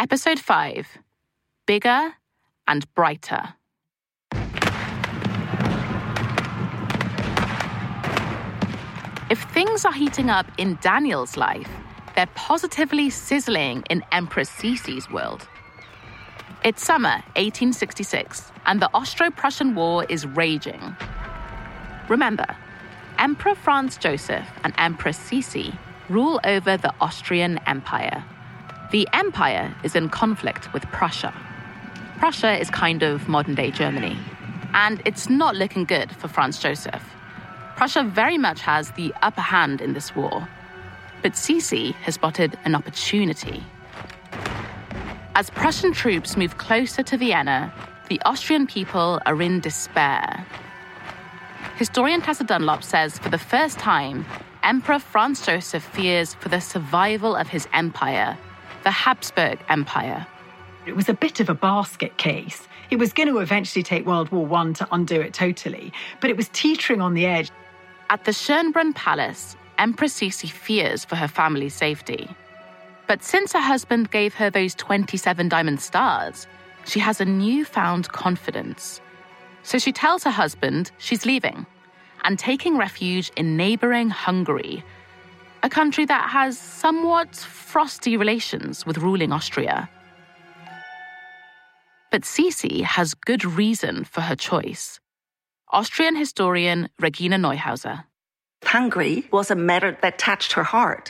Episode 5, Bigger and Brighter. If things are heating up in Daniel's life, they're positively sizzling in Empress Sisi's world. It's summer 1866, and the Austro-Prussian War is raging. Remember, Emperor Franz Joseph and Empress Sisi rule over the Austrian Empire. The empire is in conflict with Prussia. Prussia is kind of modern-day Germany, and it's not looking good for Franz Joseph. Prussia very much has the upper hand in this war, but Sisi has spotted an opportunity. As Prussian troops move closer to Vienna, the Austrian people are in despair. Historian Tessa Dunlop says for the first time, Emperor Franz Joseph fears for the survival of his empire, the Habsburg Empire. It was a bit of a basket case. It was going to eventually take World War I to undo it totally, but it was teetering on the edge. At the Schönbrunn Palace, Empress Sisi fears for her family's safety. But since her husband gave her those 27 diamond stars, she has a newfound confidence. So she tells her husband she's leaving and taking refuge in neighbouring Hungary, a country that has somewhat frosty relations with ruling Austria. But Sisi has good reason for her choice. Austrian historian Regina Neuhauser. Hungary was a matter that touched her heart.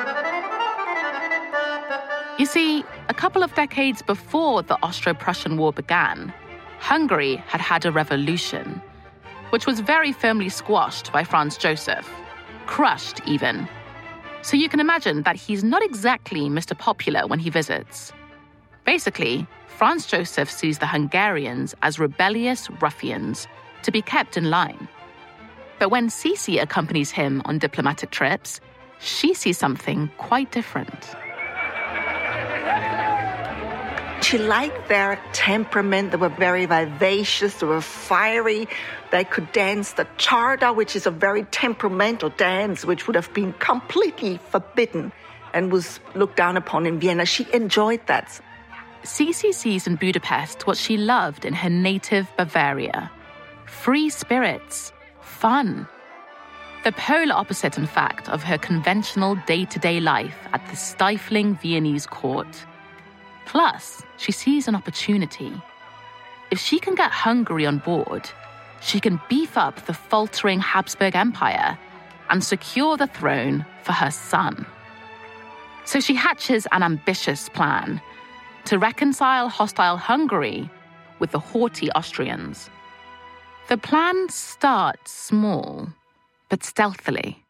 You see, a couple of decades before the Austro-Prussian War began, Hungary had had a revolution, which was very firmly squashed by Franz Joseph, crushed even. So you can imagine that he's not exactly Mr. Popular when he visits. Basically, Franz Joseph sees the Hungarians as rebellious ruffians to be kept in line. But when Sisi accompanies him on diplomatic trips, she sees something quite different. She liked their temperament. They were very vivacious, they were fiery. They could dance the Czarda, which is a very temperamental dance, which would have been completely forbidden and was looked down upon in Vienna. She enjoyed that. Sisi sees in Budapest what she loved in her native Bavaria. Free spirits, fun. The polar opposite, in fact, of her conventional day-to-day life at the stifling Viennese court. Plus, she sees an opportunity. If she can get Hungary on board, she can beef up the faltering Habsburg Empire and secure the throne for her son. So she hatches an ambitious plan to reconcile hostile Hungary with the haughty Austrians. The plan starts small, but stealthily.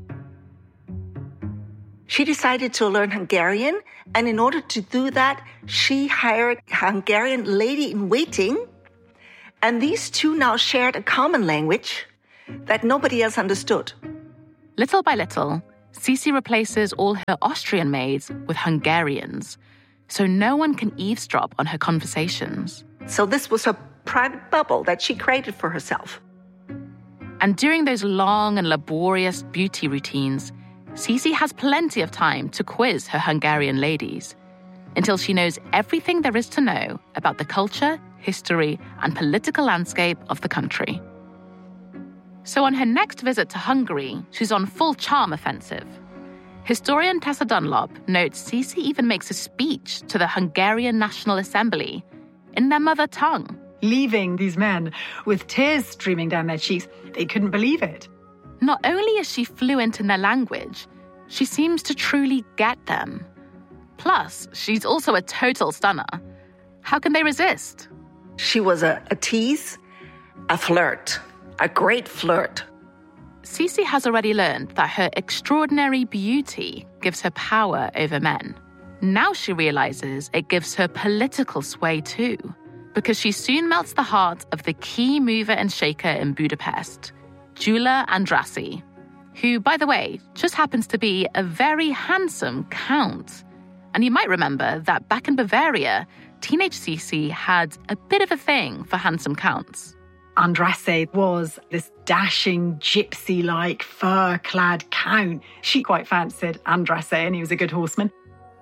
She decided to learn Hungarian, and in order to do that, she hired a Hungarian lady-in-waiting, and these two now shared a common language that nobody else understood. Little by little, Sisi replaces all her Austrian maids with Hungarians, so no one can eavesdrop on her conversations. So this was a private bubble that she created for herself. And during those long and laborious beauty routines, Sisi has plenty of time to quiz her Hungarian ladies until she knows everything there is to know about the culture, history, and political landscape of the country. So on her next visit to Hungary, she's on full charm offensive. Historian Tessa Dunlop notes Sisi even makes a speech to the Hungarian National Assembly in their mother tongue. Leaving these men with tears streaming down their cheeks, they couldn't believe it. Not only is she fluent in their language, she seems to truly get them. Plus, she's also a total stunner. How can they resist? She was a tease, a flirt, a great flirt. Sisi has already learned that her extraordinary beauty gives her power over men. Now she realizes it gives her political sway too, because she soon melts the heart of the key mover and shaker in Budapest, Gyula Andrássy, who, by the way, just happens to be a very handsome count. And you might remember that back in Bavaria, teenage Sisi had a bit of a thing for handsome counts. Andrássy was this dashing, gypsy-like, fur-clad count. She quite fancied Andrássy, and he was a good horseman.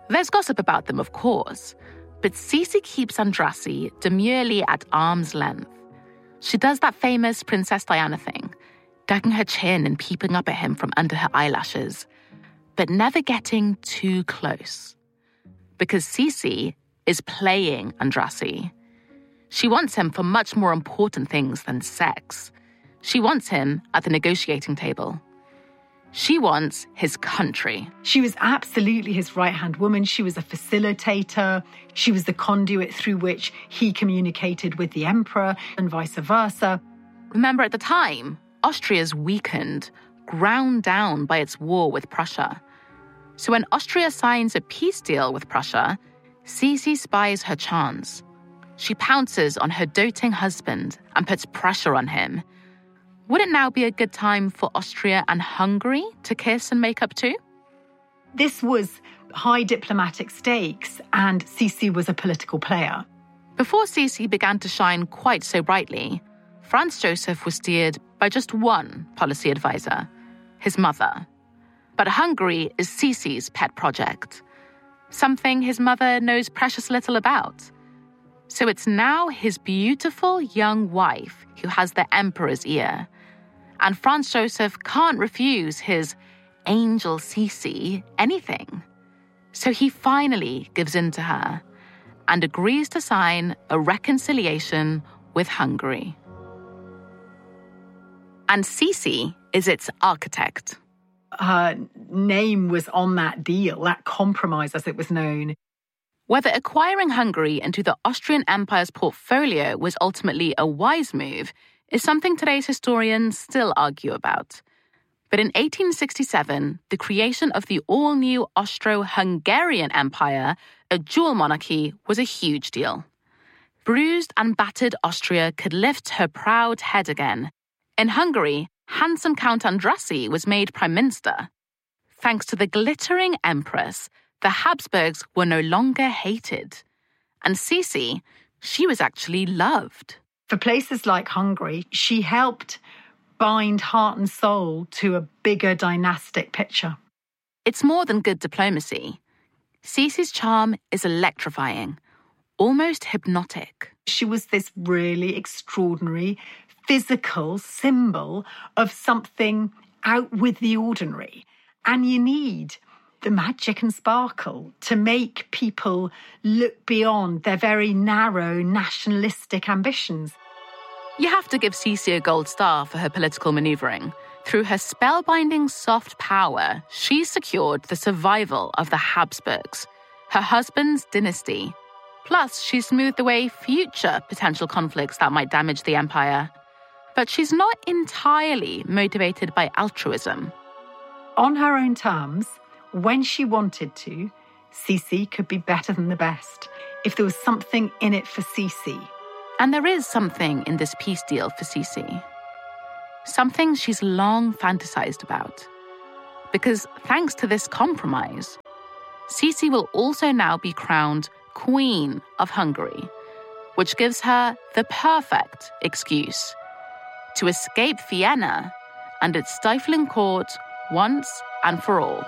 There's gossip about them, of course, but Sisi keeps Andrassy demurely at arm's length. She does that famous Princess Diana thing, ducking her chin and peeping up at him from under her eyelashes, but never getting too close. Because Sisi is playing Andrassy. She wants him for much more important things than sex. She wants him at the negotiating table. She wants his country. She was absolutely his right-hand woman. She was a facilitator. She was the conduit through which he communicated with the emperor and vice versa. Remember, at the time, Austria's weakened, ground down by its war with Prussia. So when Austria signs a peace deal with Prussia, Sisi spies her chance. She pounces on her doting husband and puts pressure on him. Would it now be a good time for Austria and Hungary to kiss and make up too? This was high diplomatic stakes, and Sisi was a political player. Before Sisi began to shine quite so brightly, Franz Joseph was steered by just one policy advisor, his mother. But Hungary is Sisi's pet project, something his mother knows precious little about. So it's now his beautiful young wife who has the emperor's ear. And Franz Joseph can't refuse his angel Sisi anything. So he finally gives in to her and agrees to sign a reconciliation with Hungary. And Sisi is its architect. Her name was on that deal, that compromise as it was known. Whether acquiring Hungary into the Austrian Empire's portfolio was ultimately a wise move is something today's historians still argue about. But in 1867, the creation of the all-new Austro-Hungarian Empire, a dual monarchy, was a huge deal. Bruised and battered Austria could lift her proud head again. In Hungary, handsome Count Andrassy was made prime minister. Thanks to the glittering empress, the Habsburgs were no longer hated. And Sisi, she was actually loved. For places like Hungary, she helped bind heart and soul to a bigger dynastic picture. It's more than good diplomacy. Sisi's charm is electrifying, almost hypnotic. She was this really extraordinary physical symbol of something out with the ordinary. And you need the magic and sparkle to make people look beyond their very narrow nationalistic ambitions. You have to give Sisi a gold star for her political manoeuvring. Through her spellbinding soft power, she secured the survival of the Habsburgs, her husband's dynasty. Plus, she smoothed away future potential conflicts that might damage the empire. But she's not entirely motivated by altruism. On her own terms, when she wanted to, Sisi could be better than the best, if there was something in it for Sisi. And there is something in this peace deal for Sisi. Something she's long fantasized about. Because thanks to this compromise, Sisi will also now be crowned Queen of Hungary, which gives her the perfect excuse to escape Vienna and its stifling court once and for all.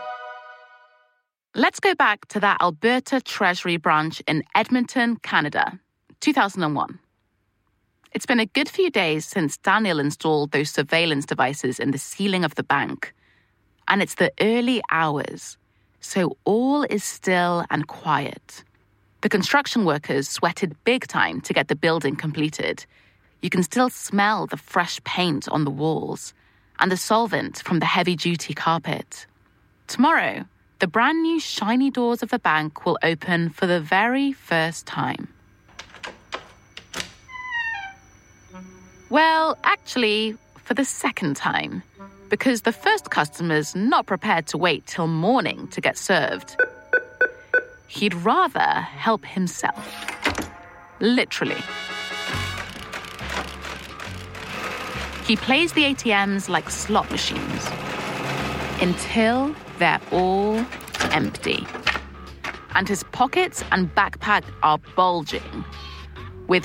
Let's go back to that Alberta Treasury branch in Edmonton, Canada, 2001. It's been a good few days since Daniel installed those surveillance devices in the ceiling of the bank. And it's the early hours, so all is still and quiet. The construction workers sweated big time to get the building completed. You can still smell the fresh paint on the walls and the solvent from the heavy-duty carpet. Tomorrow, the brand new shiny doors of the bank will open for the very first time. Well, actually, for the second time, because the first customer's not prepared to wait till morning to get served. He'd rather help himself. Literally. He plays the ATMs like slot machines until they're all empty. And his pockets and backpack are bulging with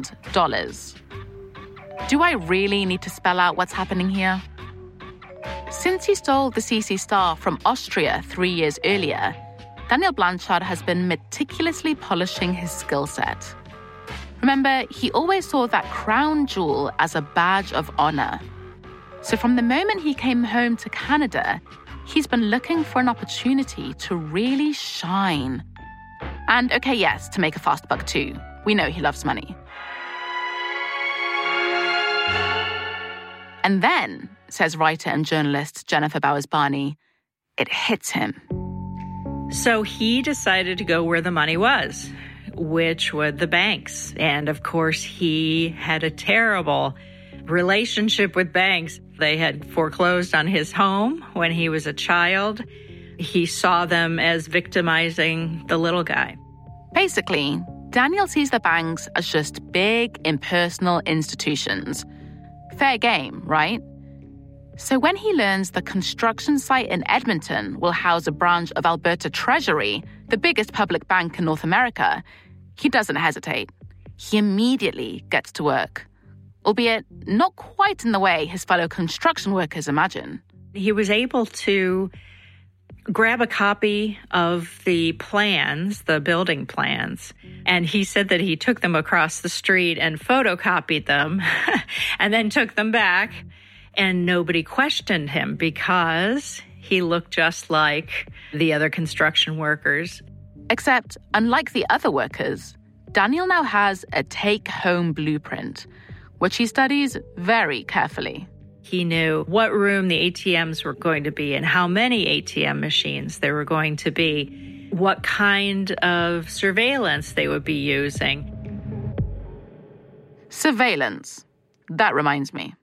$60,000. Do I really need to spell out what's happening here? Since he stole the CC Star from Austria 3 years earlier, Daniel Blanchard has been meticulously polishing his skill set. Remember, he always saw that crown jewel as a badge of honor. So from the moment he came home to Canada, he's been looking for an opportunity to really shine. And okay, yes, to make a fast buck too. We know he loves money. And then, says writer and journalist Jennifer Bowers-Barney, it hits him. So he decided to go where the money was, which were the banks. And of course, he had a terrible relationship with banks. They had foreclosed on his home when he was a child. He saw them as victimizing the little guy. Basically, Daniel sees the banks as just big, impersonal institutions. Fair game, right? So when he learns the construction site in Edmonton will house a branch of Alberta Treasury, the biggest public bank in North America, he doesn't hesitate. He immediately gets to work, albeit not quite in the way his fellow construction workers imagine. He was able to grab a copy of the plans, the building plans, and he said that he took them across the street and photocopied them and then took them back, and nobody questioned him because he looked just like the other construction workers. Except, unlike the other workers, Daniel now has a take-home blueprint, which he studies very carefully. He knew what room the ATMs were going to be and how many ATM machines there were going to be, what kind of surveillance they would be using. Surveillance. That reminds me.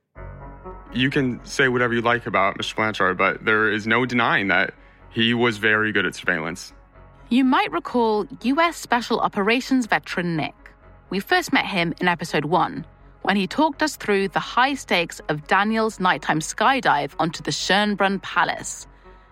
You can say whatever you like about Mr. Blanchard, but there is no denying that he was very good at surveillance. You might recall U.S. Special Operations veteran Nick. We first met him in episode 1, when he talked us through the high stakes of Daniel's nighttime skydive onto the Schönbrunn Palace.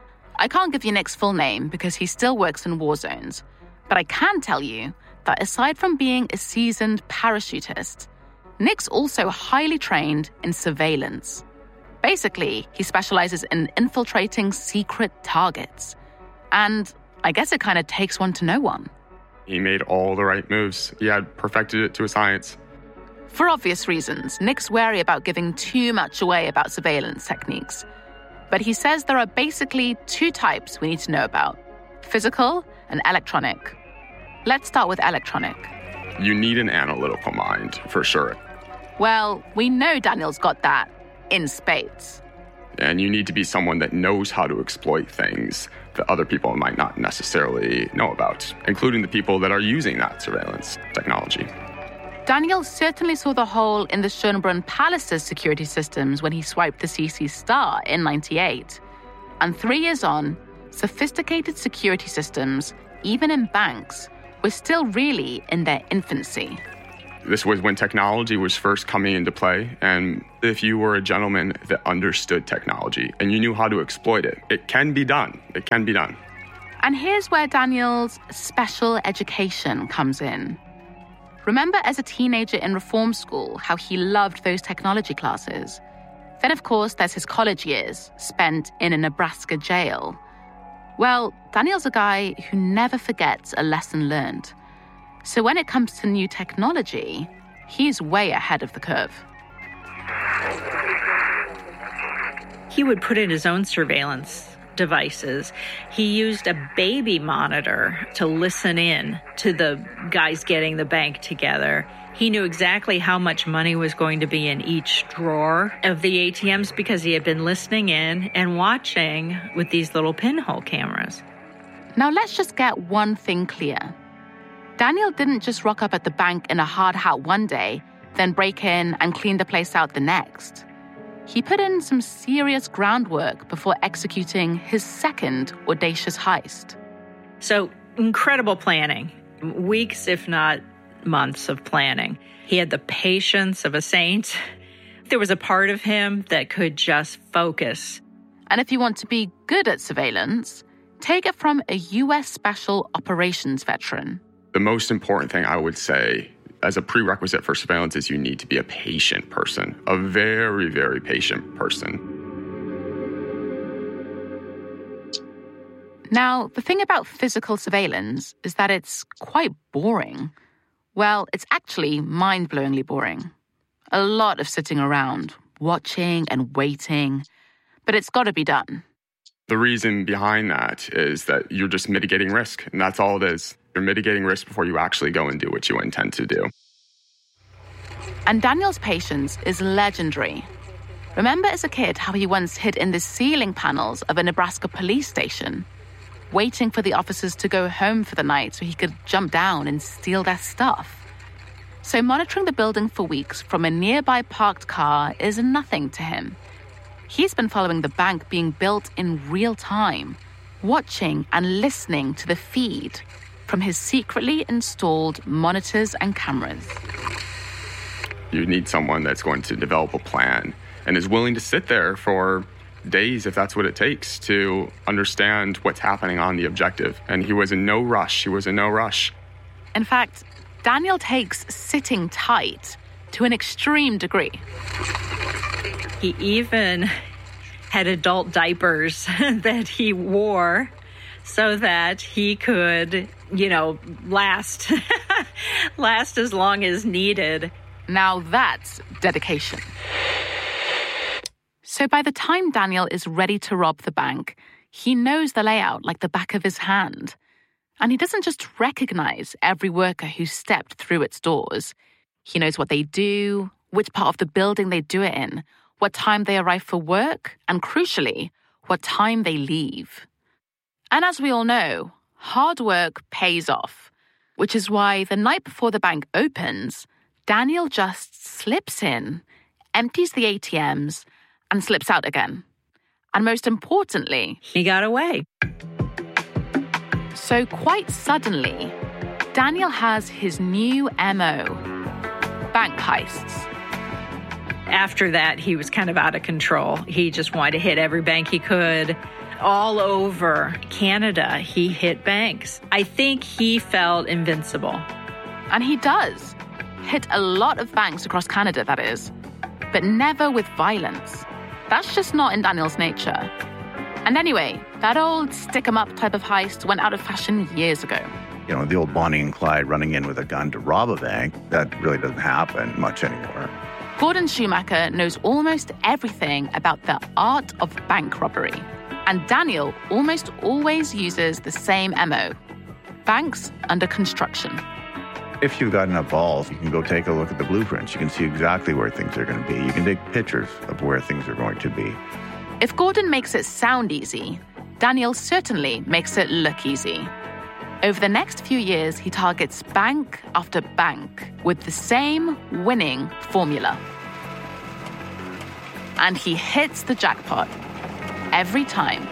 I can't give you Nick's full name because he still works in war zones, but I can tell you that aside from being a seasoned parachutist, Nick's also highly trained in surveillance. Basically, he specializes in infiltrating secret targets. And I guess it kind of takes one to know one. He made all the right moves. He had perfected it to a science. For obvious reasons, Nick's wary about giving too much away about surveillance techniques. But he says there are basically 2 types we need to know about: physical and electronic. Let's start with electronic. You need an analytical mind, for sure. Well, we know Daniel's got that in spades. And you need to be someone that knows how to exploit things that other people might not necessarily know about, including the people that are using that surveillance technology. Daniel certainly saw the hole in the Schönbrunn Palace's security systems when he swiped the CC Star in '98. And 3 years on, sophisticated security systems, even in banks, were still really in their infancy. This was when technology was first coming into play, and if you were a gentleman that understood technology and you knew how to exploit it, it can be done. It can be done. And here's where Daniel's special education comes in. Remember as a teenager in reform school how he loved those technology classes? Then, of course, there's his college years spent in a Nebraska jail. Well, Daniel's a guy who never forgets a lesson learned. So when it comes to new technology, he's way ahead of the curve. He would put in his own surveillance devices. He used a baby monitor to listen in to the guys getting the bank together. He knew exactly how much money was going to be in each drawer of the ATMs because he had been listening in and watching with these little pinhole cameras. Now let's just get one thing clear. Daniel didn't just rock up at the bank in a hard hat one day, then break in and clean the place out the next. He put in some serious groundwork before executing his second audacious heist. So, incredible planning. Weeks, if not months of planning. He had the patience of a saint. There was a part of him that could just focus. And if you want to be good at surveillance, take it from a U.S. Special Operations veteran. The most important thing I would say as a prerequisite for surveillance is you need to be a patient person, a very, very patient person. Now, the thing about physical surveillance is that it's quite boring. Well, it's actually mind-blowingly boring. A lot of sitting around, watching and waiting, but it's got to be done. The reason behind that is that you're just mitigating risk, and that's all it is. You're mitigating risk before you actually go and do what you intend to do. And Daniel's patience is legendary. Remember as a kid how he once hid in the ceiling panels of a Nebraska police station, waiting for the officers to go home for the night so he could jump down and steal their stuff? So monitoring the building for weeks from a nearby parked car is nothing to him. He's been following the bank being built in real time, watching and listening to the feed from his secretly installed monitors and cameras. You need someone that's going to develop a plan and is willing to sit there for days, if that's what it takes, to understand what's happening on the objective. And he was in no rush. In fact, Daniel takes sitting tight to an extreme degree. He even had adult diapers that he wore so that he could, last as long as needed. Now that's dedication. So by the time Daniel is ready to rob the bank, he knows the layout like the back of his hand. And he doesn't just recognize every worker who stepped through its doors. He knows what they do, which part of the building they do it in, what time they arrive for work, and crucially, what time they leave. And as we all know, hard work pays off, which is why the night before the bank opens, Daniel just slips in, empties the ATMs, and slips out again. And most importantly, he got away. So quite suddenly, Daniel has his new MO, bank heists. After that, he was kind of out of control. He just wanted to hit every bank he could. All over Canada, he hit banks. I think he felt invincible. And he does. Hit a lot of banks across Canada, that is. But never with violence. That's just not in Daniel's nature. And anyway, that old stick-em-up type of heist went out of fashion years ago. The old Bonnie and Clyde running in with a gun to rob a bank, that really doesn't happen much anymore. Gordon Schumacher knows almost everything about the art of bank robbery. And Daniel almost always uses the same MO. Banks under construction. If you've got enough balls, you can go take a look at the blueprints. You can see exactly where things are going to be. You can take pictures of where things are going to be. If Gordon makes it sound easy, Daniel certainly makes it look easy. Over the next few years, he targets bank after bank with the same winning formula. And he hits the jackpot every time.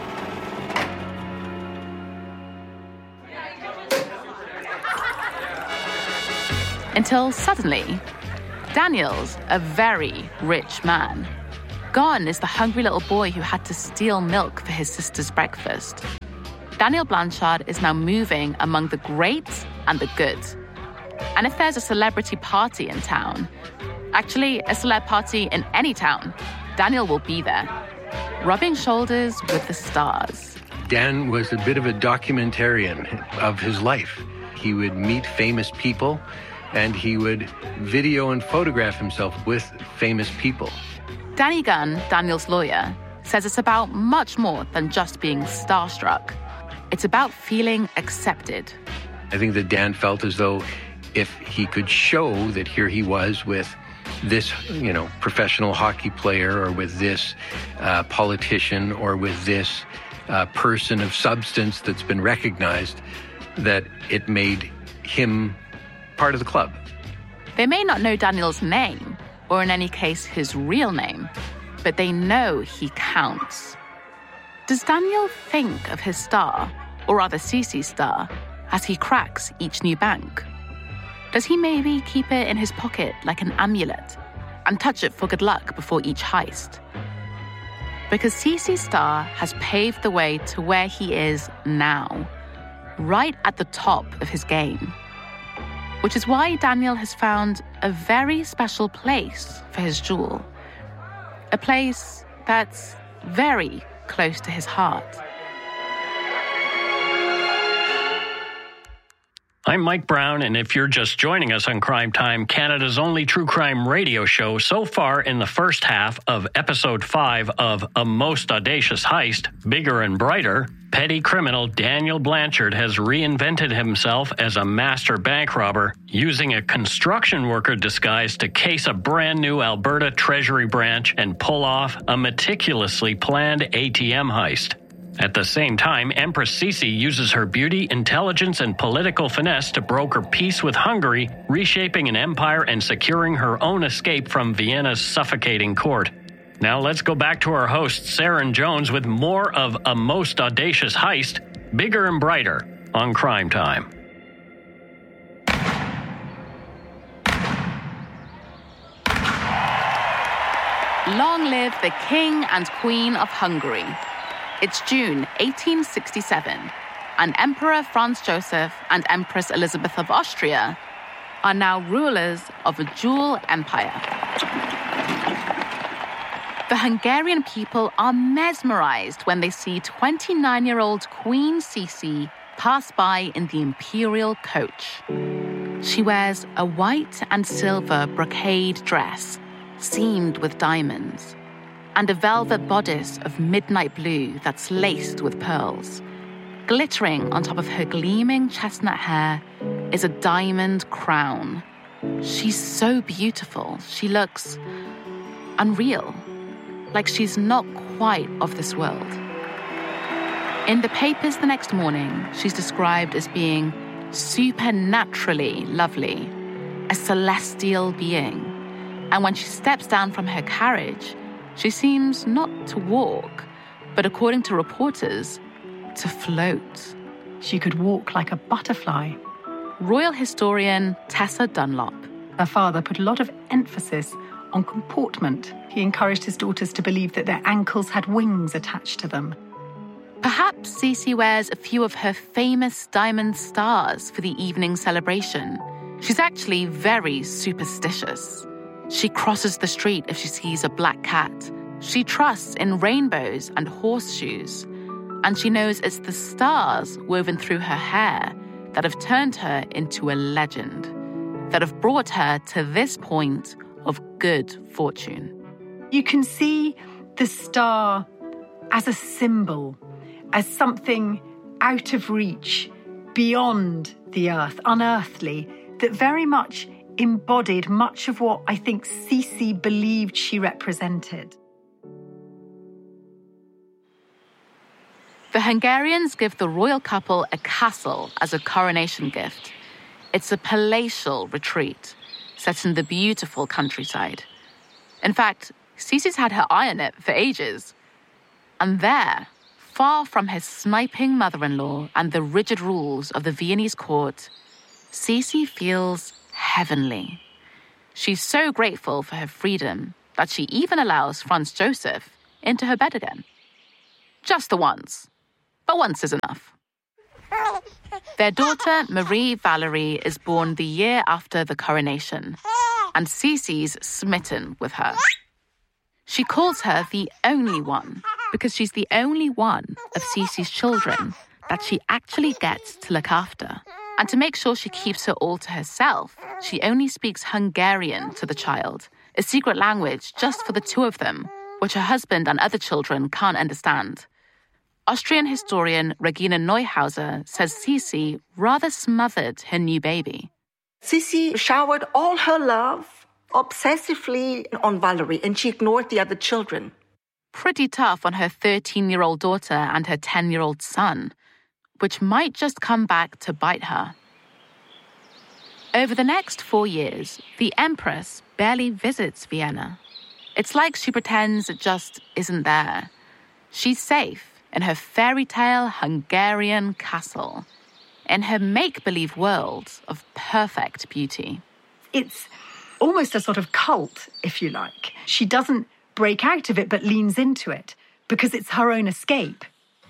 Until suddenly, Daniel's a very rich man. Gone is the hungry little boy who had to steal milk for his sister's breakfast. Daniel Blanchard is now moving among the great and the good. And if there's a celebrity party in town, actually a celeb party in any town, Daniel will be there, rubbing shoulders with the stars. Dan was a bit of a documentarian of his life. He would meet famous people, and he would video and photograph himself with famous people. Danny Gunn, Daniel's lawyer, says it's about much more than just being starstruck. It's about feeling accepted. I think that Dan felt as though if he could show that here he was with this, professional hockey player, or with this politician, or with this person of substance that's been recognized, that it made him part of the club. They may not know Daniel's name, or in any case his real name, but they know he counts. Does Daniel think of his star, or rather Cece's star, as he cracks each new bank? Does he maybe keep it in his pocket like an amulet and touch it for good luck before each heist? Because Cece's star has paved the way to where he is now, right at the top of his game. Which is why Daniel has found a very special place for his jewel. A place that's very close to his heart. I'm Mike Brown, and if you're just joining us on Crime Time, Canada's only true crime radio show, so far in the first half of episode 5 of A Most Audacious Heist, Bigger and Brighter, petty criminal Daniel Blanchard has reinvented himself as a master bank robber, using a construction worker disguise to case a brand new Alberta Treasury branch and pull off a meticulously planned ATM heist. At the same time, Empress Sisi uses her beauty, intelligence, and political finesse to broker peace with Hungary, reshaping an empire and securing her own escape from Vienna's suffocating court. Now let's go back to our host, Saren Jones, with more of A Most Audacious Heist, Bigger and Brighter, on Crime Time. Long live the King and Queen of Hungary. It's June 1867, and Emperor Franz Joseph and Empress Elizabeth of Austria are now rulers of a dual empire. The Hungarian people are mesmerized when they see 29-year-old Queen Sisi pass by in the imperial coach. She wears a white and silver brocade dress, seamed with diamonds, and a velvet bodice of midnight blue that's laced with pearls. Glittering on top of her gleaming chestnut hair is a diamond crown. She's so beautiful, she looks unreal, like she's not quite of this world. In the papers the next morning, she's described as being supernaturally lovely, a celestial being. And when she steps down from her carriage, she seems not to walk, but according to reporters, to float. She could walk like a butterfly. Royal historian Tessa Dunlop. Her father put a lot of emphasis on comportment. He encouraged his daughters to believe that their ankles had wings attached to them. Perhaps Sisi wears a few of her famous diamond stars for the evening celebration. She's actually very superstitious. She crosses the street if she sees a black cat. She trusts in rainbows and horseshoes. And she knows it's the stars woven through her hair that have turned her into a legend, that have brought her to this point of good fortune. You can see the star as a symbol, as something out of reach, beyond the earth, unearthly, that very much embodied much of what I think Sisi believed she represented. The Hungarians give the royal couple a castle as a coronation gift. It's a palatial retreat set in the beautiful countryside. In fact, Sisi's had her eye on it for ages. And there, far from his sniping mother-in-law and the rigid rules of the Viennese court, Sisi feels heavenly. She's so grateful for her freedom that she even allows Franz Joseph into her bed again. Just the once. But once is enough. Their daughter, Marie Valerie, is born the year after the coronation, and Sisi's smitten with her. She calls her the only one because she's the only one of Sisi's children that she actually gets to look after. And to make sure she keeps her all to herself, she only speaks Hungarian to the child, a secret language just for the two of them, which her husband and other children can't understand. Austrian historian Regina Neuhauser says Sisi rather smothered her new baby. Sisi showered all her love obsessively on Valerie, and she ignored the other children. Pretty tough on her 13-year-old daughter and her 10-year-old son, which might just come back to bite her. Over the next 4 years, the Empress barely visits Vienna. It's like she pretends it just isn't there. She's safe in her fairy tale Hungarian castle, in her make-believe world of perfect beauty. It's almost a sort of cult, if you like. She doesn't break out of it, but leans into it, because it's her own escape.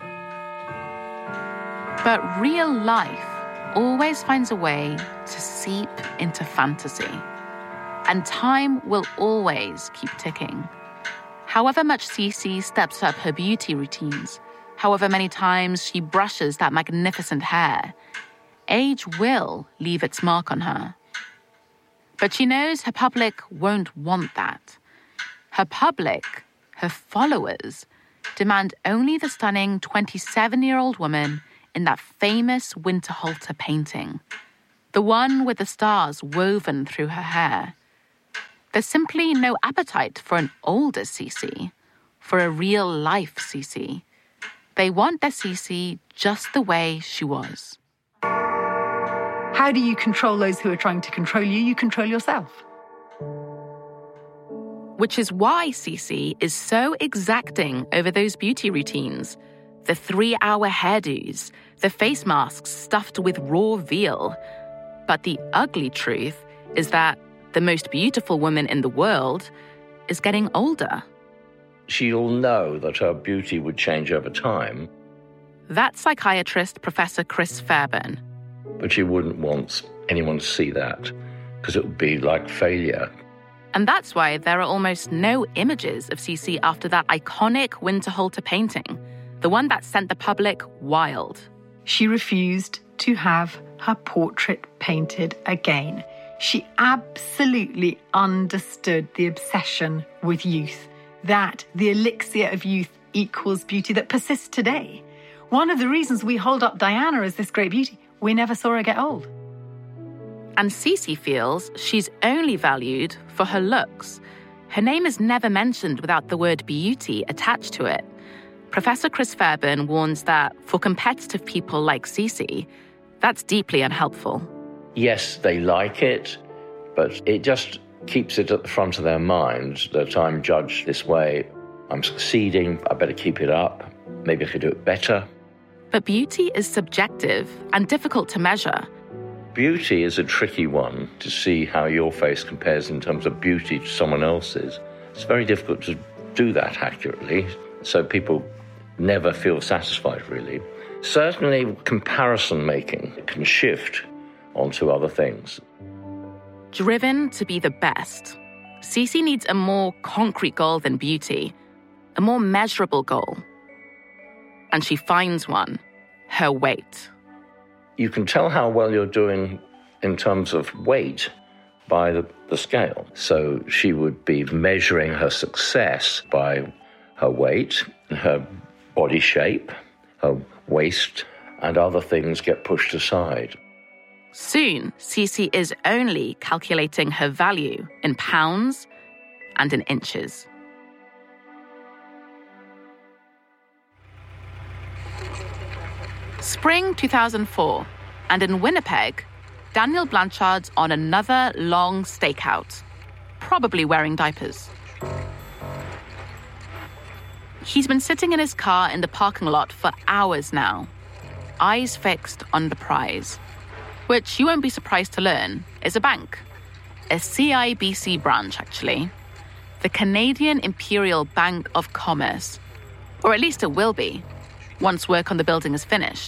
But real life always finds a way to seep into fantasy. And time will always keep ticking. However much Sisi steps up her beauty routines, however many times she brushes that magnificent hair, age will leave its mark on her. But she knows her public won't want that. Her public, her followers, demand only the stunning 27-year-old woman in that famous Winterhalter painting, the one with the stars woven through her hair. There's simply no appetite for an older Cece, for a real-life Cece. They want their Cece just the way she was. How do you control those who are trying to control you? You control yourself. Which is why Cece is so exacting over those beauty routines. The 3-hour hairdos, the face masks stuffed with raw veal. But the ugly truth is that the most beautiful woman in the world is getting older. She'll know that her beauty would change over time. That's psychiatrist Professor Chris Fairbairn. But she wouldn't want anyone to see that, because it would be like failure. And that's why there are almost no images of Cece after that iconic Winterhalter painting, the one that sent the public wild. She refused to have her portrait painted again. She absolutely understood the obsession with youth, that the elixir of youth equals beauty that persists today. One of the reasons we hold up Diana as this great beauty, we never saw her get old. And Cece feels she's only valued for her looks. Her name is never mentioned without the word beauty attached to it. Professor Chris Fairbairn warns that for competitive people like Cece, that's deeply unhelpful. Yes, they like it, but it just keeps it at the front of their mind that I'm judged this way. I'm succeeding, I better keep it up. Maybe I could do it better. But beauty is subjective and difficult to measure. Beauty is a tricky one to see how your face compares in terms of beauty to someone else's. It's very difficult to do that accurately, so people never feel satisfied, really. Certainly, comparison making can shift onto other things. Driven to be the best, Cece needs a more concrete goal than beauty, a more measurable goal. And she finds one, her weight. You can tell how well you're doing in terms of weight by the scale. So she would be measuring her success by her weight, her body shape, her waist, and other things get pushed aside. Soon, Cece is only calculating her value in pounds and in inches. Spring 2004, and in Winnipeg, Daniel Blanchard's on another long stakeout, probably wearing diapers. He's been sitting in his car in the parking lot for hours now, eyes fixed on the prize, which you won't be surprised to learn is a bank. A CIBC branch, actually. The Canadian Imperial Bank of Commerce. Or at least it will be, once work on the building is finished.